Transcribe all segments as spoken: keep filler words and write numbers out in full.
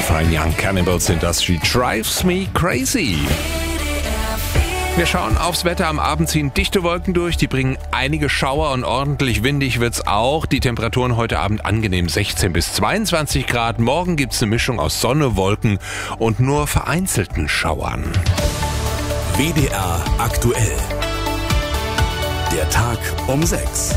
Fine Young Cannibals sind das. She drives me crazy. Wir schauen aufs Wetter. Am Abend ziehen dichte Wolken durch. Die bringen einige Schauer und ordentlich windig wird's auch. Die Temperaturen heute Abend angenehm sechzehn bis zweiundzwanzig Grad. Morgen gibt's eine Mischung aus Sonne, Wolken und nur vereinzelten Schauern. W D R aktuell. Der Tag um sechs.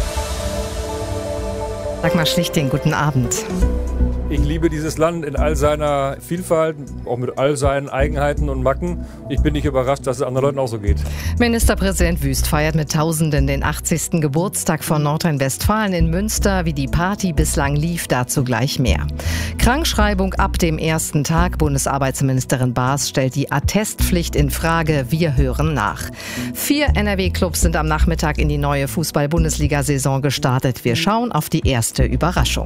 Dagmar Schlichting, guten Abend. Ich liebe dieses Land in all seiner Vielfalt, auch mit all seinen Eigenheiten und Macken. Ich bin nicht überrascht, dass es anderen Leuten auch so geht. Ministerpräsident Wüst feiert mit Tausenden den achtzigsten Geburtstag von Nordrhein-Westfalen in Münster. Wie die Party bislang lief, dazu gleich mehr. Krankschreibung ab dem ersten Tag. Bundesarbeitsministerin Baas stellt die Attestpflicht in Frage. Wir hören nach. Vier N R W-Clubs sind am Nachmittag in die neue Fußball-Bundesliga-Saison gestartet. Wir schauen auf die erste Überraschung.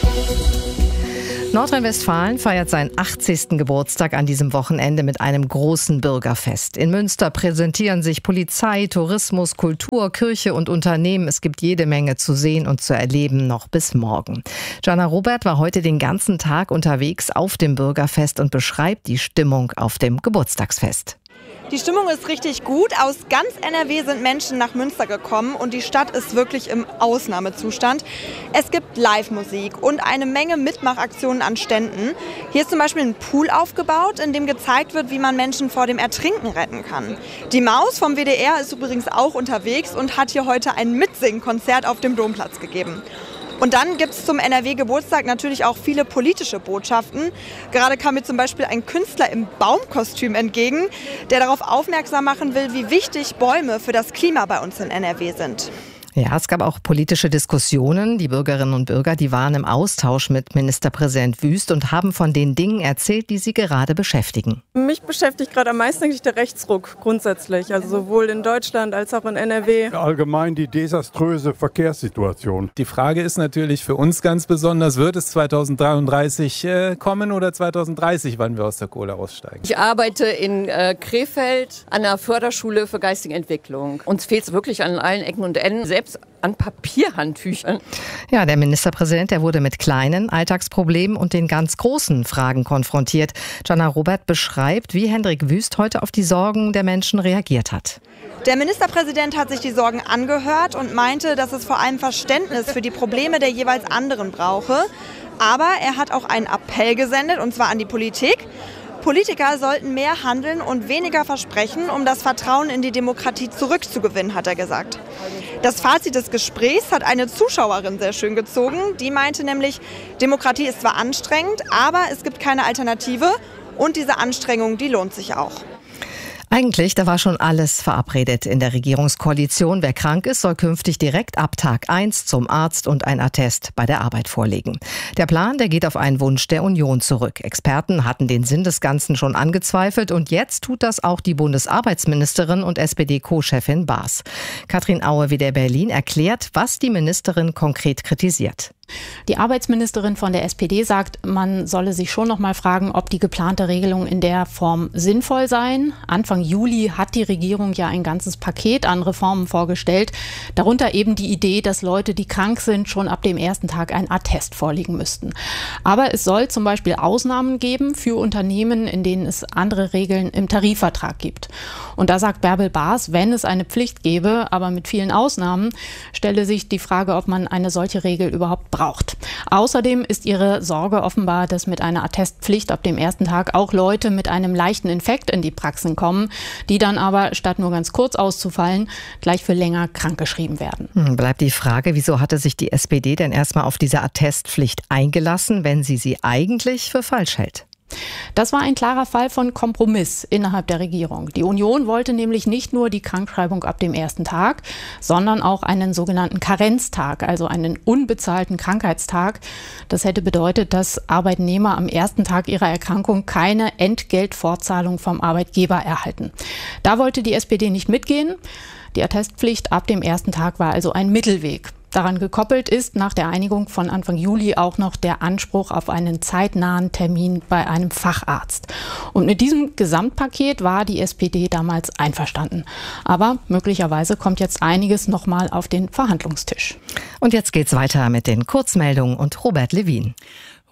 Nordrhein-Westfalen feiert seinen achtzigsten Geburtstag an diesem Wochenende mit einem großen Bürgerfest. In Münster präsentieren sich Polizei, Tourismus, Kultur, Kirche und Unternehmen. Es gibt jede Menge zu sehen und zu erleben, noch bis morgen. Jana Robert war heute den ganzen Tag unterwegs auf dem Bürgerfest und beschreibt die Stimmung auf dem Geburtstagsfest. Die Stimmung ist richtig gut. Aus ganz N R W sind Menschen nach Münster gekommen und die Stadt ist wirklich im Ausnahmezustand. Es gibt Live-Musik und eine Menge Mitmachaktionen an Ständen. Hier ist zum Beispiel ein Pool aufgebaut, in dem gezeigt wird, wie man Menschen vor dem Ertrinken retten kann. Die Maus vom W D R ist übrigens auch unterwegs und hat hier heute ein Mitsingkonzert auf dem Domplatz gegeben. Und dann gibt es zum N R W-Geburtstag natürlich auch viele politische Botschaften. Gerade kam mir zum Beispiel ein Künstler im Baumkostüm entgegen, der darauf aufmerksam machen will, wie wichtig Bäume für das Klima bei uns in N R W sind. Ja, es gab auch politische Diskussionen. Die Bürgerinnen und Bürger, die waren im Austausch mit Ministerpräsident Wüst und haben von den Dingen erzählt, die sie gerade beschäftigen. Mich beschäftigt gerade am meisten eigentlich der Rechtsruck grundsätzlich, also sowohl in Deutschland als auch in N R W. Allgemein die desaströse Verkehrssituation. Die Frage ist natürlich für uns ganz besonders, wird es zweitausenddreiunddreißig äh, kommen oder zweitausenddreißig, wann wir aus der Kohle aussteigen? Ich arbeite in äh, Krefeld an der Förderschule für geistige Entwicklung. Uns fehlt es wirklich an allen Ecken und Enden, selbst an Papierhandtüchern. Ja, der Ministerpräsident, der wurde mit kleinen Alltagsproblemen und den ganz großen Fragen konfrontiert. Jana Robert beschreibt, wie Hendrik Wüst heute auf die Sorgen der Menschen reagiert hat. Der Ministerpräsident hat sich die Sorgen angehört und meinte, dass es vor allem Verständnis für die Probleme der jeweils anderen brauche. Aber er hat auch einen Appell gesendet, und zwar an die Politik. Politiker sollten mehr handeln und weniger versprechen, um das Vertrauen in die Demokratie zurückzugewinnen, hat er gesagt. Das Fazit des Gesprächs hat eine Zuschauerin sehr schön gezogen. Die meinte nämlich, Demokratie ist zwar anstrengend, aber es gibt keine Alternative und diese Anstrengung, die lohnt sich auch. Eigentlich, da war schon alles verabredet in der Regierungskoalition. Wer krank ist, soll künftig direkt ab Tag eins zum Arzt und ein Attest bei der Arbeit vorlegen. Der Plan, der geht auf einen Wunsch der Union zurück. Experten hatten den Sinn des Ganzen schon angezweifelt und jetzt tut das auch die Bundesarbeitsministerin und S P D-Co-Chefin Baas. Katrin Aue, W D R Berlin, erklärt, was die Ministerin konkret kritisiert. Die Arbeitsministerin von der S P D sagt, man solle sich schon noch mal fragen, ob die geplante Regelung in der Form sinnvoll seien. Anfang Juli hat die Regierung ja ein ganzes Paket an Reformen vorgestellt. Darunter eben die Idee, dass Leute, die krank sind, schon ab dem ersten Tag ein Attest vorlegen müssten. Aber es soll zum Beispiel Ausnahmen geben für Unternehmen, in denen es andere Regeln im Tarifvertrag gibt. Und da sagt Bärbel Baas, wenn es eine Pflicht gäbe, aber mit vielen Ausnahmen, stelle sich die Frage, ob man eine solche Regel überhaupt braucht. Außerdem ist ihre Sorge offenbar, dass mit einer Attestpflicht ab dem ersten Tag auch Leute mit einem leichten Infekt in die Praxen kommen, die dann aber statt nur ganz kurz auszufallen, gleich für länger krankgeschrieben werden. Bleibt die Frage, wieso hatte sich die S P D denn erstmal auf diese Attestpflicht eingelassen, wenn sie sie eigentlich für falsch hält? Das war ein klarer Fall von Kompromiss innerhalb der Regierung. Die Union wollte nämlich nicht nur die Krankschreibung ab dem ersten Tag, sondern auch einen sogenannten Karenztag, also einen unbezahlten Krankheitstag. Das hätte bedeutet, dass Arbeitnehmer am ersten Tag ihrer Erkrankung keine Entgeltfortzahlung vom Arbeitgeber erhalten. Da wollte die S P D nicht mitgehen. Die Attestpflicht ab dem ersten Tag war also ein Mittelweg. Daran gekoppelt ist nach der Einigung von Anfang Juli auch noch der Anspruch auf einen zeitnahen Termin bei einem Facharzt. Und mit diesem Gesamtpaket war die S P D damals einverstanden. Aber möglicherweise kommt jetzt einiges nochmal auf den Verhandlungstisch. Und jetzt geht's weiter mit den Kurzmeldungen und Robert Levin.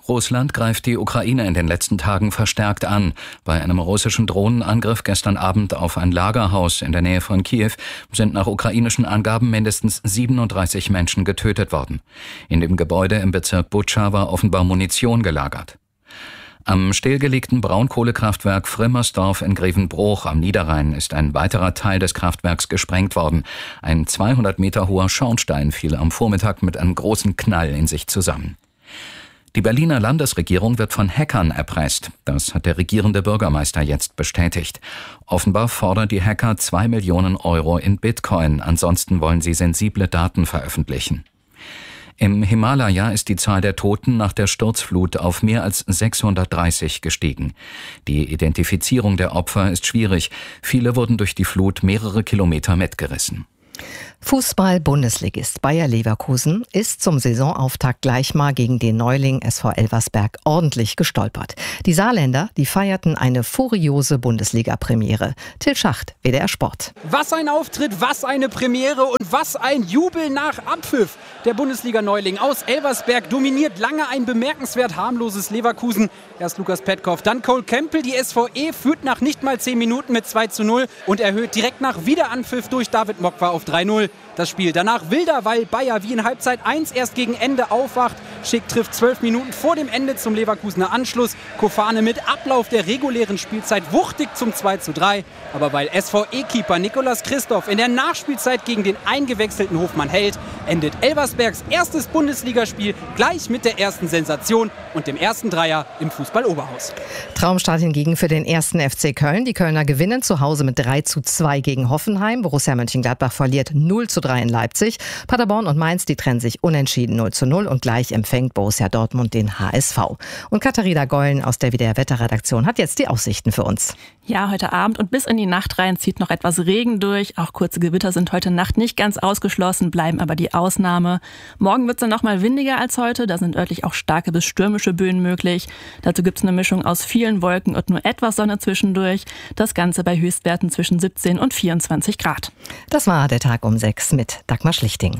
Russland greift die Ukraine in den letzten Tagen verstärkt an. Bei einem russischen Drohnenangriff gestern Abend auf ein Lagerhaus in der Nähe von Kiew sind nach ukrainischen Angaben mindestens siebenunddreißig Menschen getötet worden. In dem Gebäude im Bezirk Butscha war offenbar Munition gelagert. Am stillgelegten Braunkohlekraftwerk Frimmersdorf in Grevenbroich am Niederrhein ist ein weiterer Teil des Kraftwerks gesprengt worden. Ein zweihundert Meter hoher Schornstein fiel am Vormittag mit einem großen Knall in sich zusammen. Die Berliner Landesregierung wird von Hackern erpresst. Das hat der regierende Bürgermeister jetzt bestätigt. Offenbar fordern die Hacker zwei Millionen Euro in Bitcoin. Ansonsten wollen sie sensible Daten veröffentlichen. Im Himalaya ist die Zahl der Toten nach der Sturzflut auf mehr als sechshundertdreißig gestiegen. Die Identifizierung der Opfer ist schwierig. Viele wurden durch die Flut mehrere Kilometer mitgerissen. Fußball-Bundesligist Bayer Leverkusen ist zum Saisonauftakt gleich mal gegen den Neuling S V Elversberg ordentlich gestolpert. Die Saarländer, die feierten eine furiose Bundesliga-Premiere. Till Schacht, W D R Sport. Was ein Auftritt, was eine Premiere und was ein Jubel nach Abpfiff. Der Bundesliga-Neuling aus Elversberg dominiert lange ein bemerkenswert harmloses Leverkusen. Erst Lukas Petkov, dann Cole Campbell. Die S V E führt nach nicht mal zehn Minuten mit zwei zu null und erhöht direkt nach Wiederanpfiff durch David Mokwa auf drei null. Das Spiel danach wilder, weil Bayer wie in Halbzeit eins erst gegen Ende aufwacht. Schick trifft zwölf Minuten vor dem Ende zum Leverkusener Anschluss. Kofane mit Ablauf der regulären Spielzeit wuchtig zum zwei zu drei. Aber weil S V E-Keeper Nicolas Christoph in der Nachspielzeit gegen den eingewechselten Hofmann hält, endet Elversbergs erstes Bundesligaspiel gleich mit der ersten Sensation und dem ersten Dreier im Fußball-Oberhaus. Traumstart hingegen für den ersten F C Köln. Die Kölner gewinnen zu Hause mit drei zu zwei gegen Hoffenheim. Borussia Mönchengladbach verliert null zu drei in Leipzig. Paderborn und Mainz, die trennen sich unentschieden null zu null und gleich empfängt Borussia Dortmund den H S V. Und Katharina Gollen aus der W D R Wetterredaktion hat jetzt die Aussichten für uns. Ja, heute Abend und bis in die Nacht rein zieht noch etwas Regen durch. Auch kurze Gewitter sind heute Nacht nicht ganz ausgeschlossen, bleiben aber die Ausnahme. Morgen wird es dann noch mal windiger als heute. Da sind örtlich auch starke bis stürmische Böen möglich. Dazu gibt es eine Mischung aus vielen Wolken und nur etwas Sonne zwischendurch. Das Ganze bei Höchstwerten zwischen siebzehn und vierundzwanzig Grad. Das war der Tag um sechs mit Dagmar Schlichting.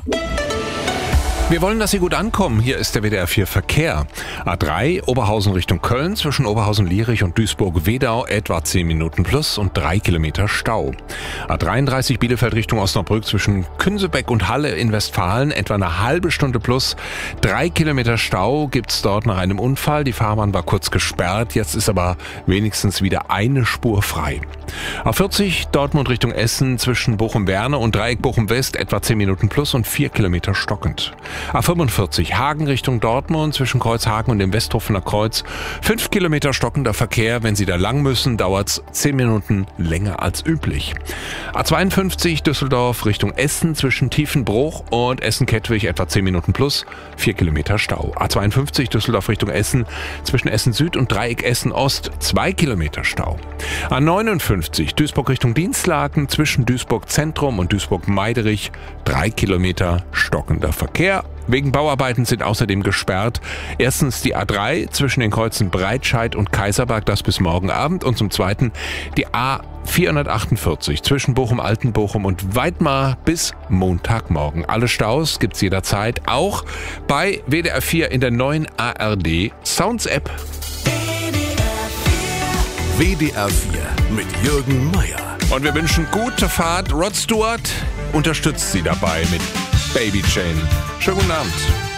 Wir wollen, dass Sie gut ankommen. Hier ist der W D R vier Verkehr. A drei Oberhausen Richtung Köln zwischen Oberhausen-Lierich und Duisburg-Wedau etwa zehn Minuten plus und drei Kilometer Stau. A dreiunddreißig Bielefeld Richtung Osnabrück zwischen Künsebeck und Halle in Westfalen etwa eine halbe Stunde plus drei Kilometer Stau gibt's dort nach einem Unfall. Die Fahrbahn war kurz gesperrt, jetzt ist aber wenigstens wieder eine Spur frei. A vierzig Dortmund Richtung Essen zwischen Bochum-Werne und Dreieck Bochum-West etwa zehn Minuten plus und vier Kilometer stockend. A fünfundvierzig Hagen Richtung Dortmund zwischen Kreuzhagen und dem Westhofener Kreuz. Fünf Kilometer stockender Verkehr. Wenn Sie da lang müssen, dauert's zehn Minuten länger als üblich. A zweiundfünfzig Düsseldorf Richtung Essen zwischen Tiefenbruch und Essen-Kettwig etwa zehn Minuten plus, vier Kilometer Stau. A zweiundfünfzig Düsseldorf Richtung Essen zwischen Essen Süd und Dreieck Essen Ost, zwei Kilometer Stau. A neunundfünfzig Duisburg Richtung Dienstlaken zwischen Duisburg Zentrum und Duisburg Meiderich, drei Kilometer stockender Verkehr. Wegen Bauarbeiten sind außerdem gesperrt. Erstens die A drei zwischen den Kreuzen Breitscheid und Kaiserberg, das bis morgen Abend. Und zum Zweiten die A vierhundertachtundvierzig zwischen Bochum-Altenbochum und Weidmar bis Montagmorgen. Alle Staus gibt's jederzeit, auch bei W D R vier in der neuen A R D Sounds App. W D R vier mit Jürgen Meier. Und wir wünschen gute Fahrt. Rod Stewart unterstützt Sie dabei mit Baby Chain. Schönen guten Abend.